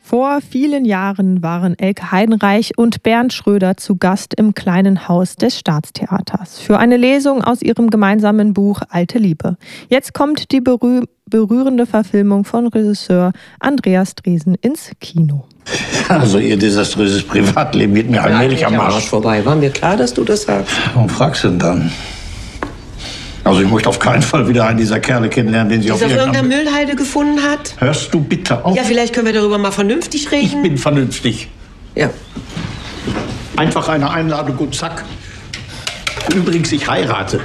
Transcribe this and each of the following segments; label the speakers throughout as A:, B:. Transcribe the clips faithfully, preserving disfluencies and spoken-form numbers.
A: Vor vielen Jahren waren Elke Heidenreich und Bernd Schröder zu Gast im kleinen Haus des Staatstheaters für eine Lesung aus ihrem gemeinsamen Buch Alte Liebe. Jetzt kommt die berüh- berührende Verfilmung von Regisseur Andreas Dresen ins Kino.
B: Also ihr desaströses Privatleben geht mir allmählich am Arsch
C: vorbei. War mir klar, dass du das sagst?
B: Warum fragst du denn dann? Also ich möchte auf keinen Fall wieder einen dieser Kerle kennenlernen, den sie auf
C: auf irgendeiner
B: irgendeiner
C: Müllhalde gefunden hat.
B: Hörst du bitte auf?
C: Ja, vielleicht können wir darüber mal vernünftig reden.
B: Ich bin vernünftig.
C: Ja.
B: Einfach eine Einladung und zack. Übrigens, ich heirate.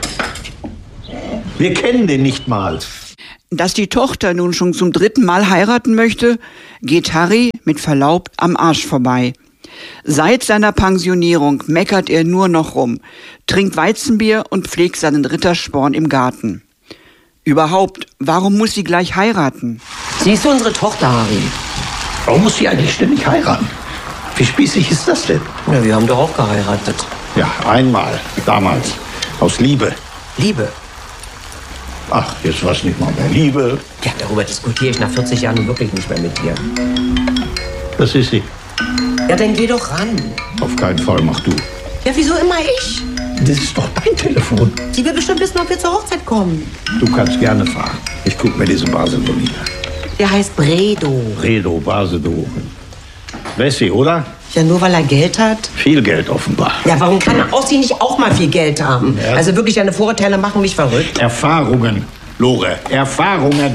B: Wir kennen den nicht mal.
D: Dass die Tochter nun schon zum dritten Mal heiraten möchte, geht Harry mit Verlaub am Arsch vorbei. Seit seiner Pensionierung meckert er nur noch rum, trinkt Weizenbier und pflegt seinen Rittersporn im Garten. Überhaupt, warum muss sie gleich heiraten?
C: Sie ist unsere Tochter, Harry.
B: Warum muss sie eigentlich ständig heiraten? Wie spießig ist das denn?
C: Ja, wir haben doch auch geheiratet.
B: Ja, einmal, damals, aus Liebe.
C: Liebe.
B: Ach, jetzt war's nicht mal mehr Liebe.
C: Ja, darüber diskutiere ich nach vierzig Jahren wirklich nicht mehr mit dir.
B: Das ist sie.
C: Ja, dann geh doch ran.
B: Auf keinen Fall, mach du.
C: Ja, wieso immer ich?
B: Das ist doch dein Telefon.
C: Sie will bestimmt wissen, ob wir zur Hochzeit kommen.
B: Du kannst gerne fahren. Ich guck mir diese Basedow nieder.
C: Der heißt Bredow.
B: Bredow, Basedow. Wessi, oder?
C: Ja, nur weil er Geld hat?
B: Viel Geld offenbar.
C: Ja, warum kann Ossi nicht auch mal viel Geld haben?
B: Ja.
C: Also wirklich, deine Vorurteile machen mich verrückt.
B: Erfahrungen, Lore, Erfahrungen.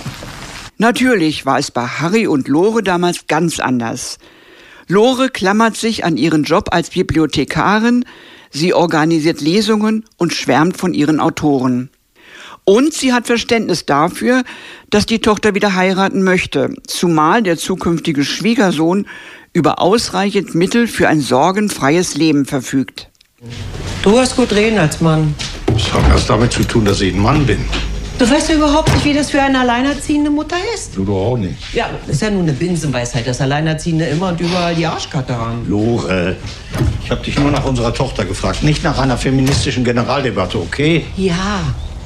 D: Natürlich war es bei Harry und Lore damals ganz anders. Lore klammert sich an ihren Job als Bibliothekarin, sie organisiert Lesungen und schwärmt von ihren Autoren. Und sie hat Verständnis dafür, dass die Tochter wieder heiraten möchte, zumal der zukünftige Schwiegersohn über ausreichend Mittel für ein sorgenfreies Leben verfügt.
C: Du hast gut reden als Mann.
B: Das hat was damit zu tun, dass ich ein Mann bin.
C: Du weißt ja überhaupt nicht, wie das für eine alleinerziehende Mutter ist.
B: Du doch auch nicht.
C: Ja, das ist ja nur eine Binsenweisheit, dass Alleinerziehende immer und überall die Arschkarte haben.
B: Lore, ich habe dich nur nach unserer Tochter gefragt, nicht nach einer feministischen Generaldebatte, okay?
C: Ja,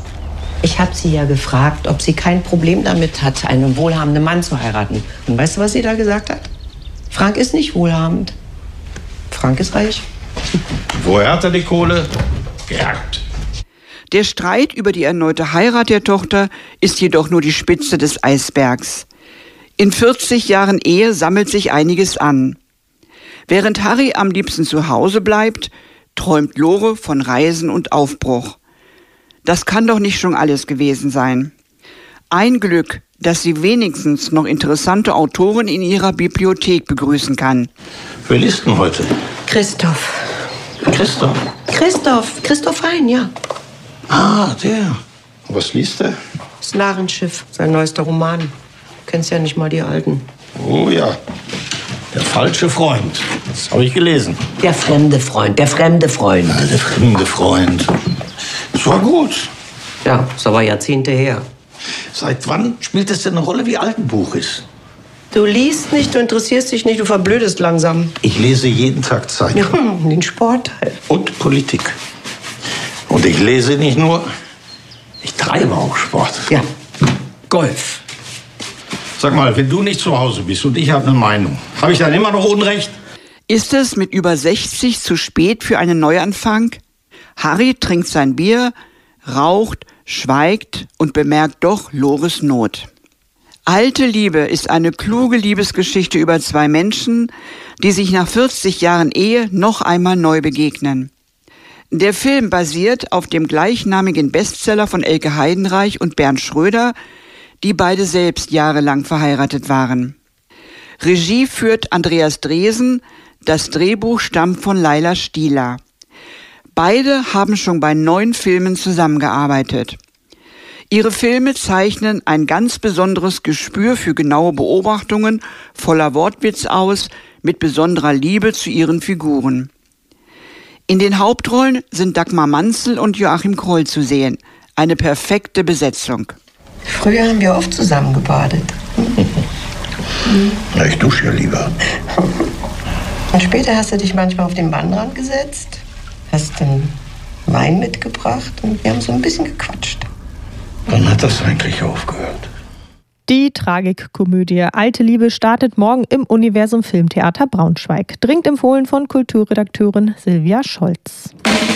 C: ich habe sie ja gefragt, ob sie kein Problem damit hat, einen wohlhabenden Mann zu heiraten. Und weißt du, was sie da gesagt hat? Frank ist nicht wohlhabend. Frank ist reich.
B: Woher hat er die Kohle? Geerbt.
D: Der Streit über die erneute Heirat der Tochter ist jedoch nur die Spitze des Eisbergs. In vierzig Jahren Ehe sammelt sich einiges an. Während Harry am liebsten zu Hause bleibt, träumt Lore von Reisen und Aufbruch. Das kann doch nicht schon alles gewesen sein. Ein Glück, dass sie wenigstens noch interessante Autoren in ihrer Bibliothek begrüßen kann.
B: Wer liest denn heute?
C: Christoph.
B: Christoph.
C: Christoph. Christoph Hein, ja.
B: Ah, der. Was liest er?
C: Das Narrenschiff, sein neuester Roman. Du kennst ja nicht mal die alten.
B: Oh ja. Der falsche Freund. Das habe ich gelesen.
C: Der fremde Freund, der fremde Freund.
B: Ah, der fremde Freund. Das war gut.
C: Ja, ist aber Jahrzehnte her.
B: Seit wann spielt es denn eine Rolle, wie alt ein Buch ist?
C: Du liest nicht, du interessierst dich nicht, du verblödest langsam.
B: Ich lese jeden Tag Zeitung.
C: Ja, den Sportteil.
B: Und Politik. Und ich lese nicht nur, ich treibe auch Sport.
C: Ja, Golf.
B: Sag mal, wenn du nicht zu Hause bist und ich habe eine Meinung, habe ich dann immer noch Unrecht?
D: Ist es mit über sechzig zu spät für einen Neuanfang? Harry trinkt sein Bier, raucht, schweigt und bemerkt doch Lores Not. Alte Liebe ist eine kluge Liebesgeschichte über zwei Menschen, die sich nach vierzig Jahren Ehe noch einmal neu begegnen. Der Film basiert auf dem gleichnamigen Bestseller von Elke Heidenreich und Bernd Schröder, die beide selbst jahrelang verheiratet waren. Regie führt Andreas Dresen, das Drehbuch stammt von Laila Stieler. Beide haben schon bei neun Filmen zusammengearbeitet. Ihre Filme zeichnen ein ganz besonderes Gespür für genaue Beobachtungen voller Wortwitz aus, mit besonderer Liebe zu ihren Figuren. In den Hauptrollen sind Dagmar Manzel und Joachim Kroll zu sehen. Eine perfekte Besetzung.
C: Früher haben wir oft zusammen gebadet.
B: Na, ich dusche ja lieber.
C: Und später hast du dich manchmal auf den Waldrand gesetzt, hast dann Wein mitgebracht und wir haben so ein bisschen gequatscht.
B: Wann hat das eigentlich aufgehört?
A: Die Tragikkomödie Alte Liebe startet morgen im Universum Filmtheater Braunschweig. Dringend empfohlen von Kulturredakteurin Silvia Scholz.